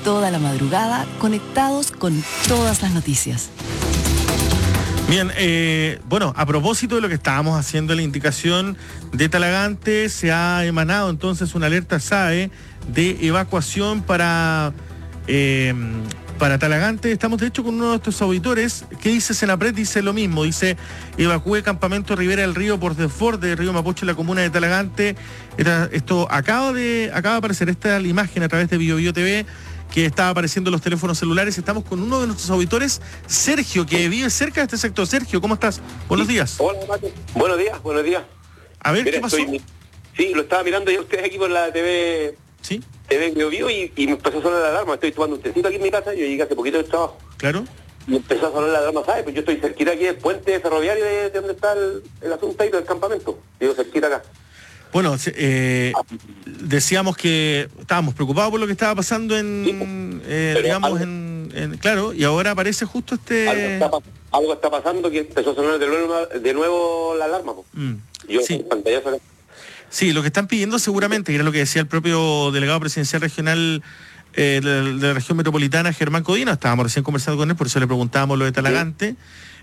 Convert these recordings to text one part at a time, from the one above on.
toda la madrugada conectados con todas las noticias. Bien, bueno, a propósito de lo que estábamos haciendo, la indicación de Talagante, se ha emanado entonces una alerta SAE de evacuación para Talagante. Estamos de hecho con uno de estos auditores que dice Senapred, dice lo mismo, dice evacúe campamento Ribera del Río por desborde del río Mapocho en la comuna de Talagante. Esto acaba de aparecer, esta es la imagen a través de BioBio TV, que está apareciendo en los teléfonos celulares. Estamos con uno de nuestros auditores, Sergio, que vive cerca de este sector. Sergio, ¿cómo estás? Buenos días. Hola, Mate. Buenos días. A ver, mira, ¿qué pasó? Sí, lo estaba mirando yo ustedes aquí por la TV. ¿Sí? TV BioBio y me empezó a sonar la alarma. Estoy tomando un tecito aquí en mi casa, yo llegué hace poquito del trabajo. Claro. Y empezó a sonar la alarma, ¿sabes? Pues yo estoy cerquita aquí del puente ferroviario de donde está el asunto ahí del campamento. Digo, cerquita acá. Bueno, decíamos que estábamos preocupados por lo que estaba pasando claro, y ahora aparece justo Algo está pasando que empezó a sonar de nuevo la alarma. Yo sí. en pantallazo acá. Sí, lo que están pidiendo seguramente, y era lo que decía el propio delegado presidencial regional de la región metropolitana, Germán Codina, estábamos recién conversando con él, por eso le preguntábamos lo de Talagante.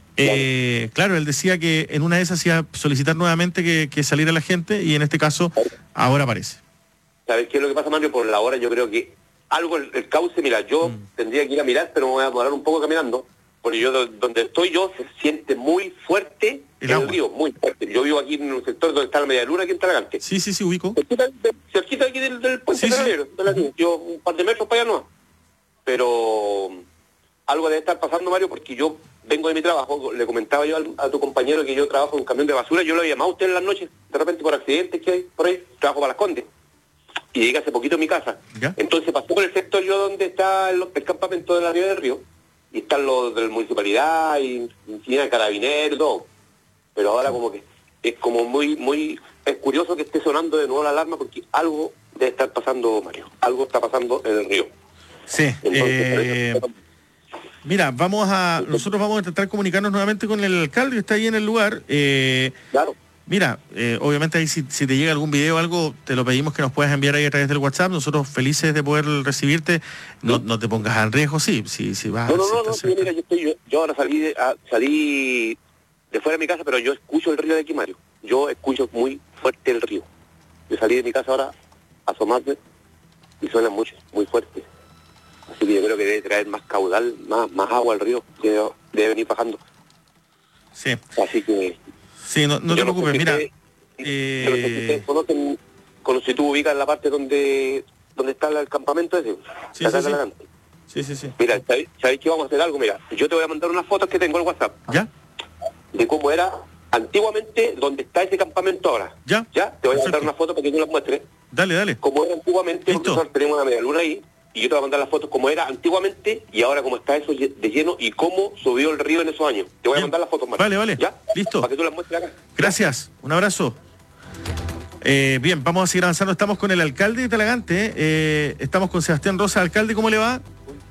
Claro, él decía que en una de esas iba a solicitar nuevamente que saliera la gente, y en este caso ahora aparece. ¿Sabes qué es lo que pasa, Mario? Por la hora yo creo que algo, el cauce, mira, yo tendría que ir a mirar, pero me voy a demorar un poco caminando, porque yo donde estoy yo se siente muy fuerte el río, muy fuerte. Yo vivo aquí en un sector donde está la media luna, aquí en Talagante. Sí, ubico. Cerquita aquí del puente ferroviario, yo un par de metros para allá no. Pero algo debe estar pasando, Mario, porque yo vengo de mi trabajo, le comentaba yo a tu compañero que yo trabajo en un camión de basura, yo lo había llamado a usted en las noches, de repente por accidentes que hay por ahí, trabajo para Las Condes, y llegué hace poquito a mi casa. ¿Ya? Entonces pasó por el sector yo donde está el campamento de la Ribera del Río, y están los de la municipalidad, y carabineros y todo, pero ahora como que es como muy, es curioso que esté sonando de nuevo la alarma, porque algo debe estar pasando, Mario, algo está pasando en el río. Sí, Entonces, mira, nosotros vamos a intentar comunicarnos nuevamente con el alcalde que está ahí en el lugar. Claro. Mira, obviamente ahí si te llega algún video o algo, te lo pedimos que nos puedas enviar ahí a través del WhatsApp. Nosotros felices de poder recibirte. No te pongas en riesgo, si vas. No, mira, yo ahora salí de fuera de mi casa, pero yo escucho el río de aquí, Mario. Yo escucho muy fuerte el río. Yo salí de mi casa ahora a asomarme y suena mucho, muy fuerte. Así que yo creo que debe traer más caudal, más agua al río, que debe venir bajando. Sí. Así que... Sí, no te preocupes, mira. Pero si ustedes conocen, si tú ubicas la parte donde está el campamento ese, Sí. Sí. Mira, ¿sabéis que vamos a hacer algo? Mira, yo te voy a mandar unas fotos que tengo en WhatsApp. ¿Ya? De cómo era antiguamente donde está ese campamento ahora. ¿Ya? Te voy a mandar unas fotos para que tú las muestres. Dale. Como era antiguamente, porque nosotros tenemos una media luna ahí, y yo te voy a mandar las fotos como era antiguamente y ahora cómo está eso de lleno y cómo subió el río en esos años. Te voy a mandar las fotos, Mario. Vale. ¿Ya? Listo. Para que tú las muestres acá. Gracias. Un abrazo. Bien, vamos a seguir avanzando. Estamos con el alcalde de Talagante. Estamos con Sebastián Rosa. Alcalde, ¿cómo le va?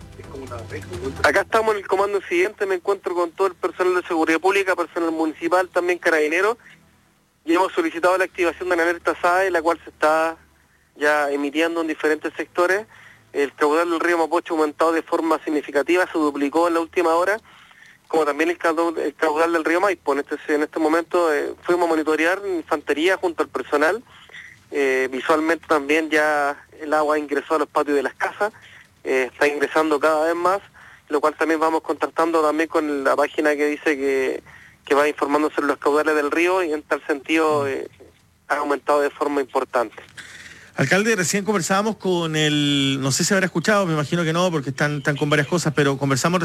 Acá estamos en el comando siguiente, me encuentro con todo el personal de seguridad pública, personal municipal, también carabineros, y hemos solicitado la activación de la alerta SAE, la cual se está ya emitiendo en diferentes sectores. El caudal del río Mapocho ha aumentado de forma significativa, se duplicó en la última hora, como también el caudal del río Maipo. En este momento fuimos a monitorear infantería junto al personal. Visualmente también ya el agua ingresó a los patios de las casas, está ingresando cada vez más, lo cual también vamos contactando también con la página que dice que va informándose sobre los caudales del río, y en tal sentido ha aumentado de forma importante. Alcalde, recién conversábamos con no sé si habrá escuchado, me imagino que no, porque están con varias cosas, pero conversamos